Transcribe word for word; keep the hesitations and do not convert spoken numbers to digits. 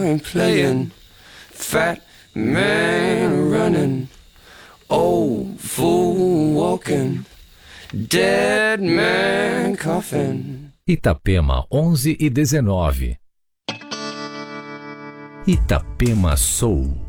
and playing, fat man running, old fool walking, dead man coughing. Itapema onze e dezenove. Itapema Soul.